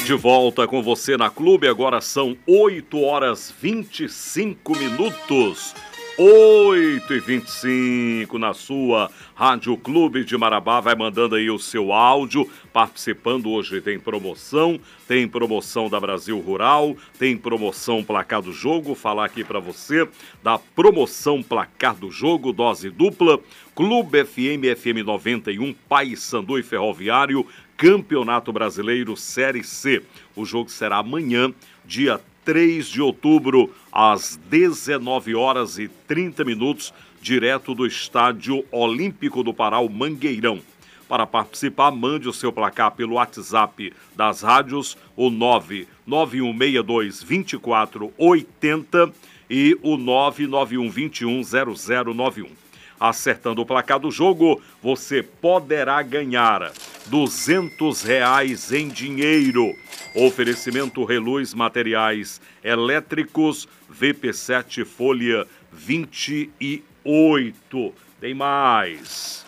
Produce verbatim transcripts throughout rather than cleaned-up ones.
De volta com você na Clube, agora são oito horas e vinte e cinco minutos. oito e vinte e cinco na sua Rádio Clube de Marabá. Vai mandando aí o seu áudio, participando. Hoje tem promoção, tem promoção da Brasil Rural, tem promoção Placar do Jogo. Falar aqui para você da promoção Placar do Jogo, dose dupla, Clube F M, F M noventa e um, Paysandu e Ferroviário, Campeonato Brasileiro Série C. O jogo será amanhã, dia três de outubro, às dezenove horas e trinta minutos, direto do Estádio Olímpico do Pará, o Mangueirão. Para participar, mande o seu placar pelo WhatsApp das rádios, o nove nove um seis dois, dois quatro oito zero e o nove nove um, dois um, zero zero nove um. Acertando o placar do jogo, você poderá ganhar duzentos reais em dinheiro. Oferecimento Reluz Materiais Elétricos, V P sete folha vinte e oito. Tem mais.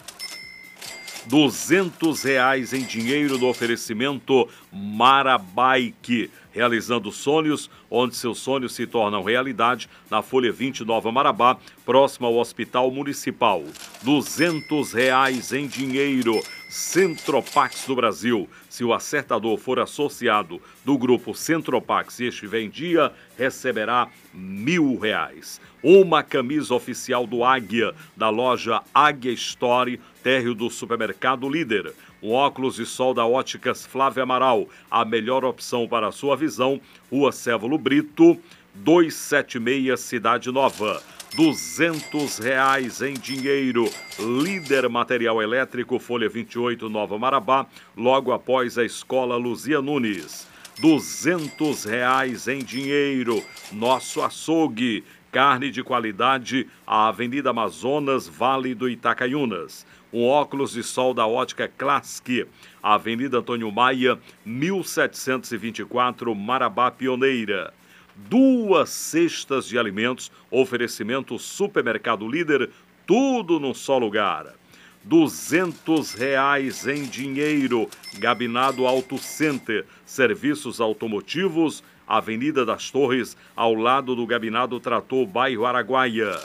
duzentos reais em dinheiro no oferecimento Marabike. Realizando sonhos, onde seus sonhos se tornam realidade, na Folha vinte, Nova Marabá, próximo ao Hospital Municipal. duzentos reais em dinheiro. Centropax do Brasil. Se o acertador for associado do grupo Centropax e estiver em dia, receberá mil reais. Uma camisa oficial do Águia, da loja Águia Store, térreo do Supermercado Líder. Um óculos de sol da Óticas Flávia Amaral, a melhor opção para a sua visão. Rua Cévolo Brito, duzentos e setenta e seis, Cidade Nova. duzentos reais em dinheiro. Líder Material Elétrico, Folha vinte e oito, Nova Marabá, logo após a Escola Luzia Nunes. duzentos reais em dinheiro. Nosso Açougue, carne de qualidade, a Avenida Amazonas, Vale do Itacaiunas. Um óculos de sol da Ótica Classic, Avenida Antônio Maia, mil setecentos e vinte e quatro, Marabá Pioneira. Duas cestas de alimentos, oferecimento Supermercado Líder, tudo num só lugar. duzentos reais em dinheiro. Gabinado Auto Center, serviços automotivos, Avenida das Torres, ao lado do Gabinado Trator, bairro Araguaia.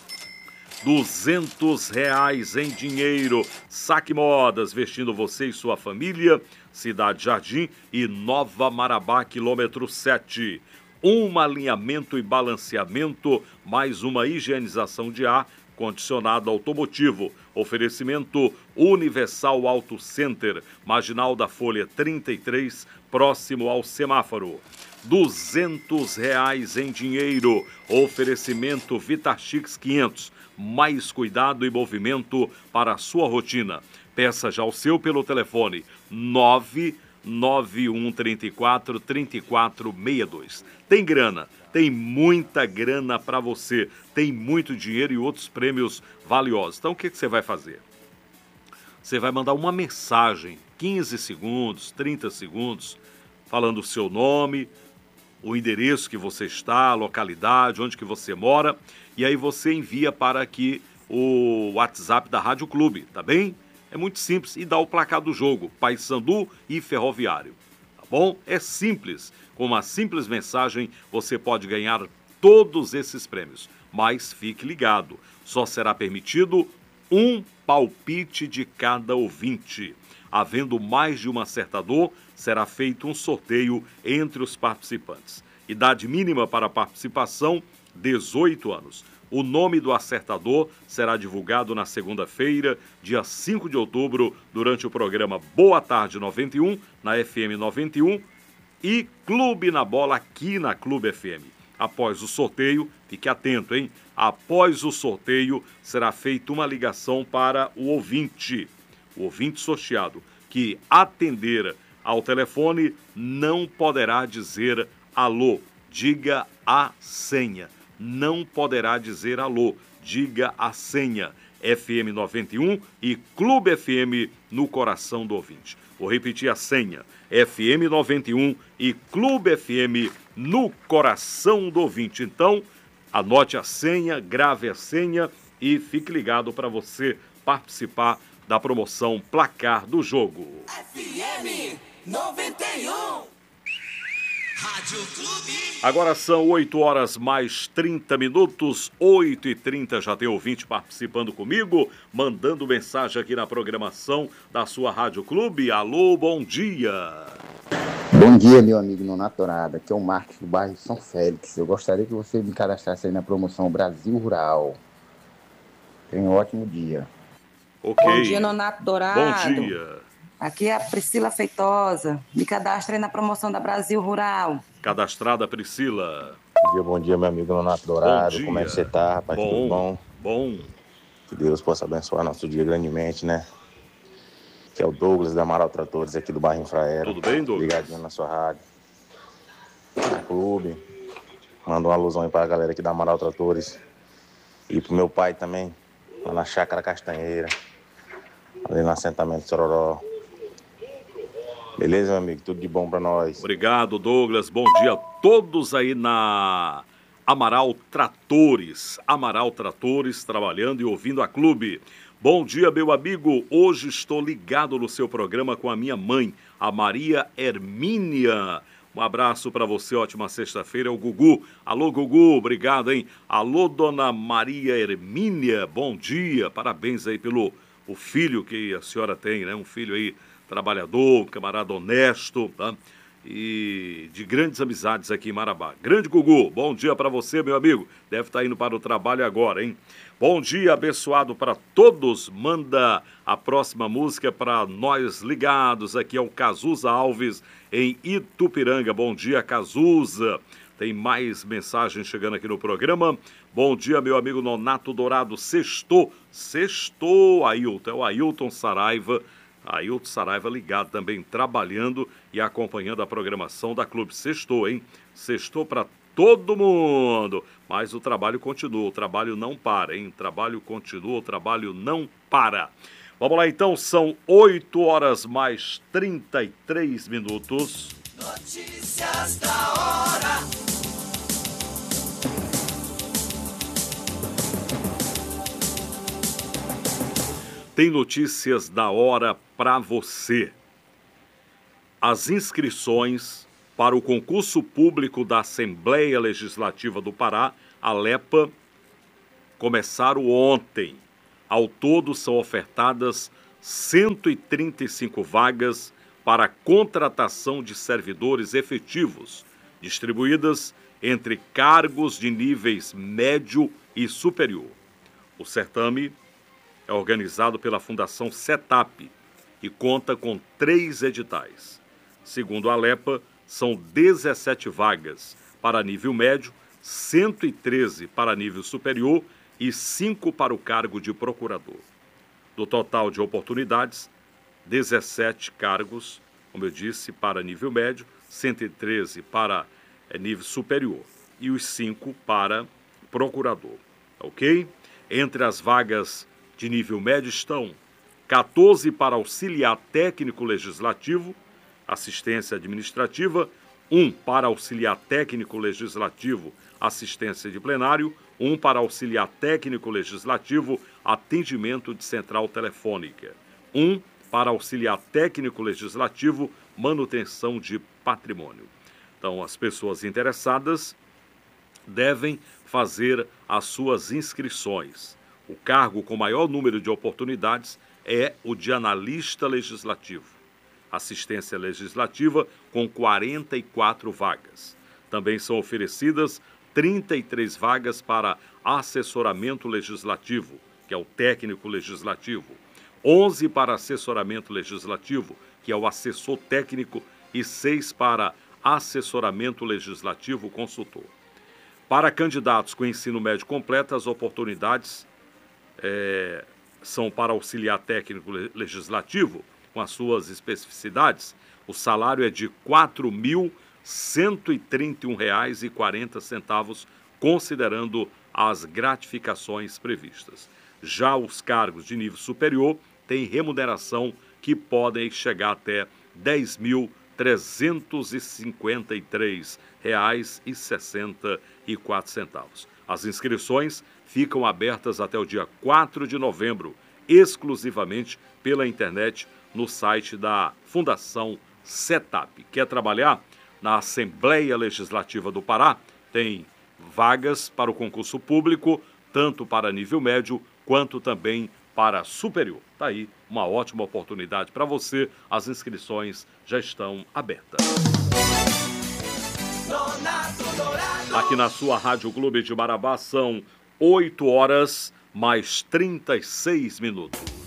duzentos reais em dinheiro. Saque Modas, vestindo você e sua família, Cidade Jardim e Nova Marabá, quilômetro sete. Um alinhamento e balanceamento, mais uma higienização de ar condicionado automotivo. Oferecimento Universal Auto Center, Marginal da Folha trinta e três, próximo ao semáforo. duzentos reais em dinheiro. Oferecimento Vitachix quinhentos. Mais cuidado e movimento para a sua rotina. Peça já o seu pelo telefone nove nove um três quatro, três quatro seis dois. Tem grana, tem muita grana para você, tem muito dinheiro e outros prêmios valiosos. Então o que, que você vai fazer? Você vai mandar uma mensagem, quinze segundos, trinta segundos, falando o seu nome, o endereço que você está, a localidade, onde que você mora, e aí você envia para aqui o WhatsApp da Rádio Clube, tá bem? É muito simples e dá o placar do jogo, Paysandu e Ferroviário, tá bom? É simples, com uma simples mensagem você pode ganhar todos esses prêmios, mas fique ligado, só será permitido um palpite de cada ouvinte. Havendo mais de um acertador, será feito um sorteio entre os participantes. Idade mínima para participação, dezoito anos. O nome do acertador será divulgado na segunda-feira, dia cinco de outubro, durante o programa Boa Tarde noventa e um, na F M noventa e um, e Clube na Bola aqui na Clube F M. Após o sorteio, fique atento, hein? Após o sorteio, será feita uma ligação para o ouvinte, o ouvinte sorteado, que atender ao telefone não poderá dizer alô, diga a senha. Não poderá dizer alô, diga a senha. F M noventa e um e Clube F M no coração do ouvinte. Vou repetir a senha. F M noventa e um e Clube F M no coração do ouvinte. Então, anote a senha, grave a senha e fique ligado para você participar da promoção Placar do Jogo. F M noventa e um. Rádio Clube. Agora são oito horas mais trinta minutos, oito e trinta, já tem ouvinte participando comigo, mandando mensagem aqui na programação da sua Rádio Clube. Alô, bom dia. Bom dia, meu amigo Nonato Dourado, aqui é o Marcos do bairro São Félix. Eu gostaria que você me cadastrasse aí na promoção Brasil Rural. Tenha um ótimo dia. Ok. Bom dia, Nonato Dourado. Bom dia. Aqui é a Priscila Feitosa. Me cadastre aí na promoção da Brasil Rural. Cadastrada, Priscila. Bom dia, bom dia, meu amigo Nonato Dourado. Como é que você tá, rapaz? Bom, Tudo bom? Bom. Que Deus possa abençoar nosso dia grandemente, né? Que é o Douglas da Amaral Tratores aqui do bairro Infraero. Tudo bem, Douglas? Ligadinho na sua rádio. Na clube. Manda uma alusão aí pra galera aqui da Amaral Tratores. E pro meu pai também, lá na Chácara Castanheira. Ali no assentamento Sororó. Beleza, meu amigo? Tudo de bom pra nós. Obrigado, Douglas. Bom dia a todos aí na Amaral Tratores. Amaral Tratores, trabalhando e ouvindo a clube. Bom dia, meu amigo. Hoje estou ligado no seu programa com a minha mãe, a Maria Hermínia. Um abraço para você, ótima sexta-feira, é o Gugu. Alô, Gugu, obrigado, hein? Alô, dona Maria Hermínia, bom dia. Parabéns aí pelo o filho que a senhora tem, né? Um filho aí trabalhador, um camarada honesto, tá? E de grandes amizades aqui em Marabá. Grande Gugu, bom dia para você, meu amigo. Deve estar indo para o trabalho agora, hein? Bom dia, abençoado para todos. Manda a próxima música para nós ligados. Aqui é o Cazuza Alves, em Itupiranga. Bom dia, Cazuza. Tem mais mensagens chegando aqui no programa. Bom dia, meu amigo Nonato Dourado. Sextou, sextou, Ailton. É o Ailton Saraiva. Ailton Saraiva ligado também, trabalhando e acompanhando a programação da Clube. Sextou, hein? Sextou para todo mundo. Mas o trabalho continua, o trabalho não para, hein? O trabalho continua, o trabalho não para. Vamos lá, então, são oito horas mais trinta e três minutos. Notícias da hora. Tem notícias da hora para você. As inscrições para o concurso público da Assembleia Legislativa do Pará, a LEPA, começaram ontem. Ao todo são ofertadas cento e trinta e cinco vagas para a contratação de servidores efetivos, distribuídas entre cargos de níveis médio e superior. O certame é organizado pela Fundação CETAP e conta com três editais. Segundo a LEPA, são dezessete vagas para nível médio, cento e treze para nível superior e cinco para o cargo de procurador. Do total de oportunidades, dezessete cargos, como eu disse, para nível médio, cento e treze para é, nível superior e os cinco para procurador. Ok? Entre as vagas de nível médio estão quatorze para auxiliar técnico legislativo, assistência administrativa, um para auxiliar técnico legislativo, assistência de plenário, um para auxiliar técnico legislativo, atendimento de central telefônica, um para auxiliar técnico legislativo, manutenção de patrimônio. Então, as pessoas interessadas devem fazer as suas inscrições. O cargo com maior número de oportunidades é o de analista legislativo. Assistência legislativa com quarenta e quatro vagas. Também são oferecidas trinta e três vagas para assessoramento legislativo, que é o técnico legislativo. onze para assessoramento legislativo, que é o assessor técnico, e seis para assessoramento legislativo consultor. Para candidatos com ensino médio completo, as oportunidades É, são para auxiliar técnico legislativo, com as suas especificidades. O salário é de quatro mil cento e trinta e um reais e quarenta centavos, considerando as gratificações previstas. Já os cargos de nível superior têm remuneração que podem chegar até dez mil trezentos e cinquenta e três reais e sessenta e quatro centavos. As inscrições ficam abertas até o dia quatro de novembro, exclusivamente pela internet no site da Fundação CETAP. Quer trabalhar? na Assembleia Legislativa do Pará. Tem vagas para o concurso público, tanto para nível médio quanto também para superior. Está aí uma ótima oportunidade para você. As inscrições já estão abertas. Aqui na sua Rádio Clube de Marabá são oito horas mais trinta e seis minutos.